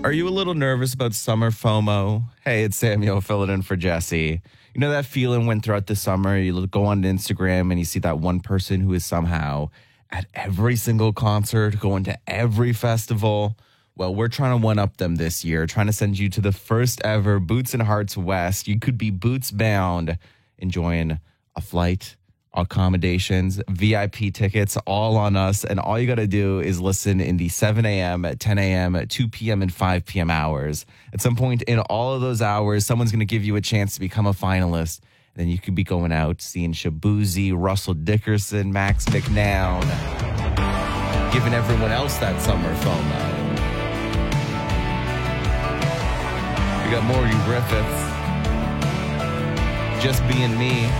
Are you a little nervous about summer FOMO? Hey, it's Samuel filling in for Jesse. You know that feeling when throughout the summer you go on Instagram and you see that one person who is somehow at every single concert, going to every festival? Well, we're trying to one-up them this year, trying to send you to the first ever Boots and Hearts West. You could be boots bound, enjoying a flight, accommodations, VIP tickets, all on us. And all you got to do is listen in the 7 a.m., 10 a.m., 2 p.m., and 5 p.m. hours. At some point in all of those hours, someone's going to give you a chance to become a finalist. And then you could be going out, seeing Shabuzi, Russell Dickerson, Max McNown, giving everyone else that summer FOMO. We got Morgan Griffiths, Just Being Me.